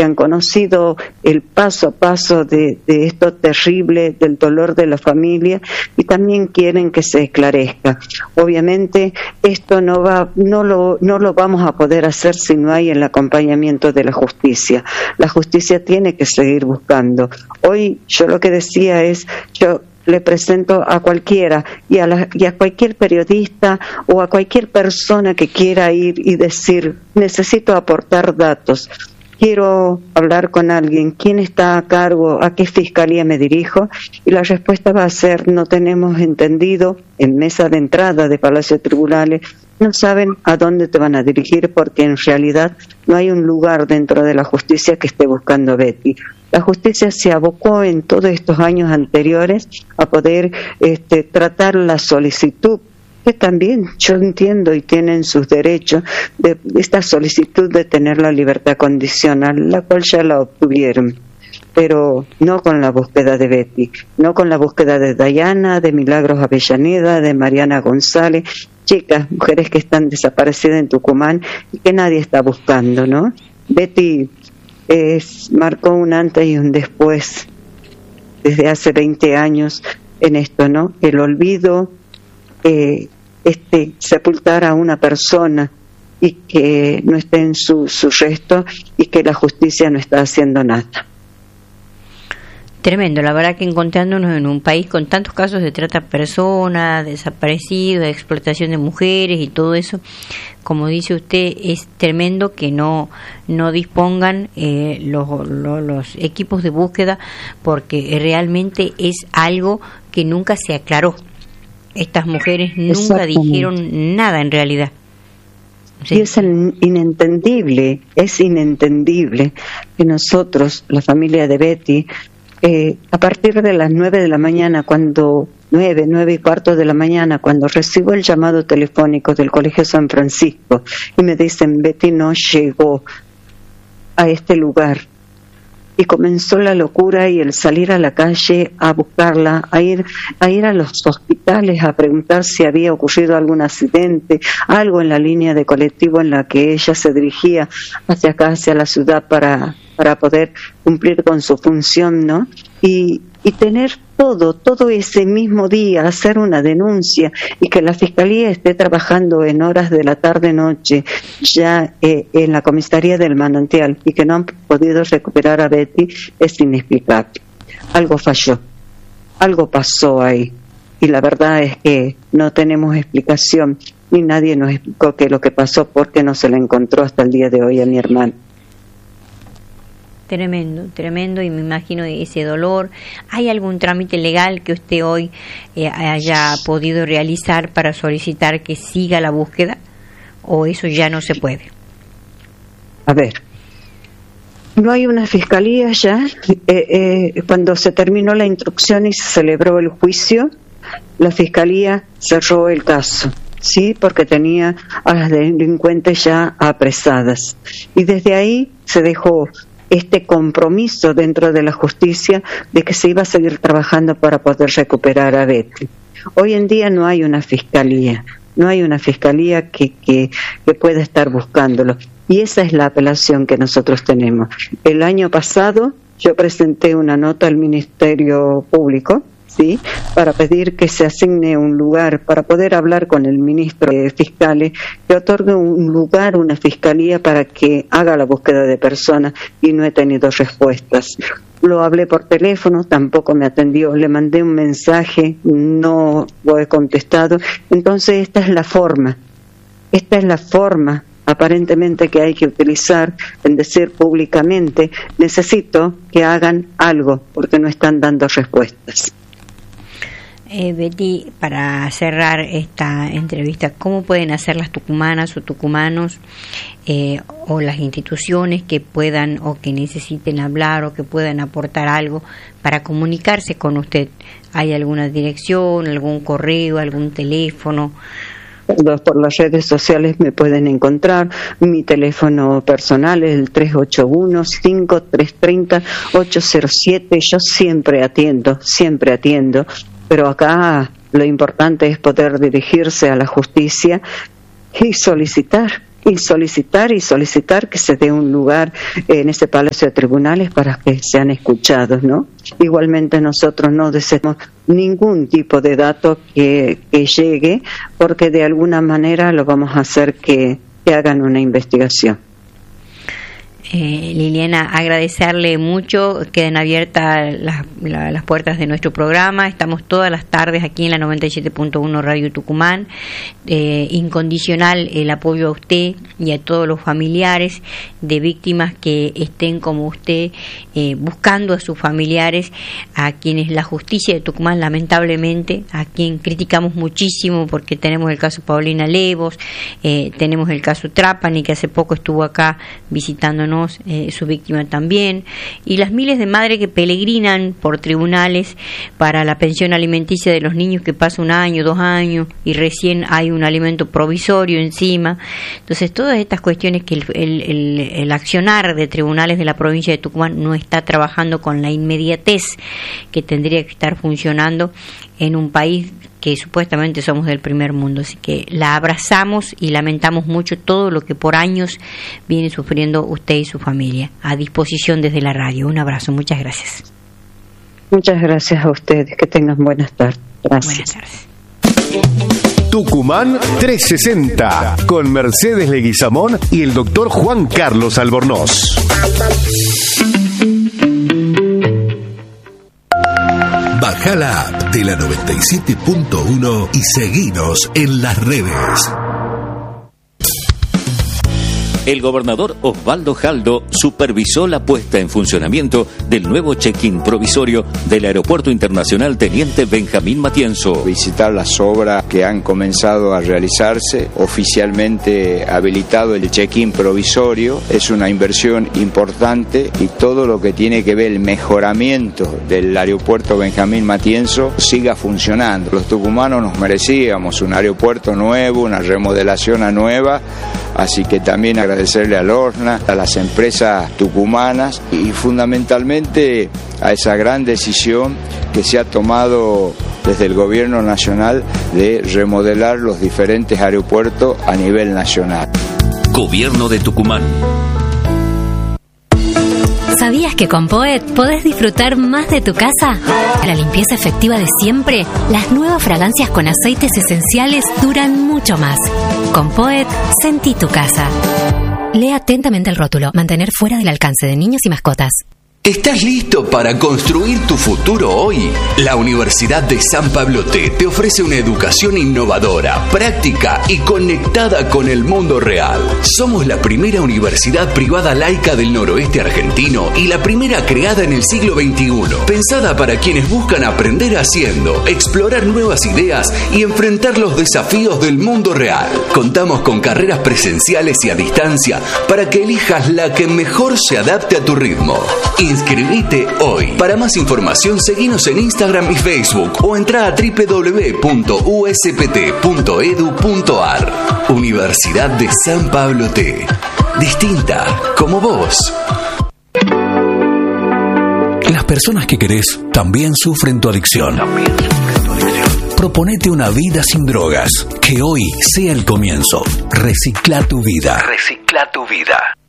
que han conocido el paso a paso de esto terrible, del dolor de la familia, y también quieren que se esclarezca. Obviamente esto no lo vamos a poder hacer si no hay el acompañamiento de la justicia. La justicia tiene que seguir buscando. Hoy yo lo que decía es, yo le presento a cualquiera y a cualquier periodista o a cualquier persona que quiera ir y decir, necesito aportar datos, quiero hablar con alguien, ¿quién está a cargo? ¿A qué fiscalía me dirijo? Y la respuesta va a ser, no tenemos entendido, en mesa de entrada de Palacio de Tribunales, no saben a dónde te van a dirigir porque en realidad no hay un lugar dentro de la justicia que esté buscando a Betty. La justicia se abocó en todos estos años anteriores a poder tratar la solicitud, que también yo entiendo y tienen sus derechos, de esta solicitud de tener la libertad condicional, la cual ya la obtuvieron, pero no con la búsqueda de Betty, no con la búsqueda de Dayana, de Milagros Avellaneda, de Mariana González, chicas, mujeres que están desaparecidas en Tucumán y que nadie está buscando, ¿no? Betty marcó un antes y un después desde hace 20 años en esto, ¿no? El olvido, sepultar a una persona y que no esté en su resto y que la justicia no está haciendo nada. Tremendo, la verdad que encontrándonos en un país con tantos casos de trata de personas, desaparecidos, de explotación de mujeres y todo eso, como dice usted, es tremendo que no dispongan los equipos de búsqueda, porque realmente es algo que nunca se aclaró. Estas mujeres nunca dijeron nada en realidad. Sí. Y es inentendible que nosotros, la familia de Betty, a partir de las 9 de la mañana, 9:15 de la mañana, cuando recibo el llamado telefónico del Colegio San Francisco y me dicen, Betty no llegó a este lugar, y comenzó la locura y el salir a la calle a buscarla, a ir a los hospitales a preguntar si había ocurrido algún accidente, algo en la línea de colectivo en la que ella se dirigía hacia acá, hacia la ciudad para poder cumplir con su función, ¿no? Y tener todo ese mismo día, hacer una denuncia y que la Fiscalía esté trabajando en horas de la tarde-noche ya en la comisaría del Manantial y que no han podido recuperar a Betty es inexplicable. Algo falló, algo pasó ahí y la verdad es que no tenemos explicación ni nadie nos explicó qué es lo que pasó, porque no se la encontró hasta el día de hoy a mi hermano. Tremendo, y me imagino ese dolor. ¿Hay algún trámite legal que usted hoy haya podido realizar para solicitar que siga la búsqueda, o eso ya no se puede? A ver, no hay una fiscalía ya. Cuando se terminó la instrucción y se celebró el juicio, la fiscalía cerró el caso, sí, porque tenía a las delincuentes ya apresadas, y desde ahí se dejó este compromiso dentro de la justicia de que se iba a seguir trabajando para poder recuperar a Betty. Hoy en día no hay una fiscalía que pueda estar buscándolo, y esa es la apelación que nosotros tenemos. El año pasado yo presenté una nota al Ministerio Público, ¿sí?, para pedir que se asigne un lugar, para poder hablar con el ministro de Fiscales, que otorgue un lugar, una fiscalía para que haga la búsqueda de personas, y no he tenido respuestas. Lo hablé por teléfono, tampoco me atendió, le mandé un mensaje, no lo he contestado. Entonces esta es la forma aparentemente que hay que utilizar en decir públicamente, necesito que hagan algo, porque no están dando respuestas. Betty, para cerrar esta entrevista, ¿cómo pueden hacer las tucumanas o tucumanos o las instituciones que puedan o que necesiten hablar o que puedan aportar algo para comunicarse con usted? ¿Hay alguna dirección, algún correo, algún teléfono? Por las redes sociales me pueden encontrar. Mi teléfono personal es el 381-5330-807. Yo siempre atiendo, pero acá lo importante es poder dirigirse a la justicia y solicitar y solicitar que se dé un lugar en ese Palacio de Tribunales para que sean escuchados, ¿no? Igualmente nosotros no deseamos ningún tipo de dato que llegue, porque de alguna manera lo vamos a hacer que hagan una investigación. Liliana, agradecerle mucho. Queden abiertas las puertas de nuestro programa. Estamos todas las tardes aquí en la 97.1 Radio Tucumán. Incondicional el apoyo a usted y a todos los familiares de víctimas que estén como usted buscando a sus familiares, a quienes la justicia de Tucumán, lamentablemente, a quien criticamos muchísimo porque tenemos el caso Paulina Levos, tenemos el caso Trapani, que hace poco estuvo acá visitándonos, su víctima también, y las miles de madres que peregrinan por tribunales para la pensión alimenticia de los niños, que pasa 1 año, 2 años y recién hay un alimento provisorio encima. Entonces todas estas cuestiones que el accionar de tribunales de la provincia de Tucumán no está trabajando con la inmediatez que tendría que estar funcionando en un país que supuestamente somos del primer mundo. Así que la abrazamos y lamentamos mucho todo lo que por años viene sufriendo usted y su familia. A disposición desde la radio. Un abrazo, muchas gracias. Muchas gracias a ustedes, que tengan buenas tardes. Gracias. Buenas tardes. Tucumán 360 con Mercedes Leguizamón y el doctor Juan Carlos Albornoz. Bajá la app de la 97.1 y seguinos en las redes. El gobernador Osvaldo Jaldo supervisó la puesta en funcionamiento del nuevo check-in provisorio del Aeropuerto Internacional Teniente Benjamín Matienzo. Visitar las obras que han comenzado a realizarse, oficialmente habilitado el check-in provisorio, es una inversión importante y todo lo que tiene que ver el mejoramiento del Aeropuerto Benjamín Matienzo siga funcionando. Los tucumanos nos merecíamos un aeropuerto nuevo, una remodelación nueva, así que también agradecerle a Lorna, a las empresas tucumanas y fundamentalmente a esa gran decisión que se ha tomado desde el gobierno nacional de remodelar los diferentes aeropuertos a nivel nacional. Gobierno de Tucumán. ¿Sabías que con Poet podés disfrutar más de tu casa? La limpieza efectiva de siempre, las nuevas fragancias con aceites esenciales duran mucho más. Con Poet, sentí tu casa. Lea atentamente el rótulo. Mantener fuera del alcance de niños y mascotas. ¿Estás listo para construir tu futuro hoy? La Universidad de San Pablo te ofrece una educación innovadora, práctica y conectada con el mundo real. Somos la primera universidad privada laica del noroeste argentino y la primera creada en el siglo XXI, pensada para quienes buscan aprender haciendo, explorar nuevas ideas y enfrentar los desafíos del mundo real. Contamos con carreras presenciales y a distancia para que elijas la que mejor se adapte a tu ritmo. Inscribite hoy. Para más información, seguinos en Instagram y Facebook o entra a www.uspt.edu.ar. Universidad de San Pablo T. Distinta como vos. Las personas que querés también sufren tu adicción. Proponete una vida sin drogas. Que hoy sea el comienzo. Recicla tu vida. Recicla tu vida.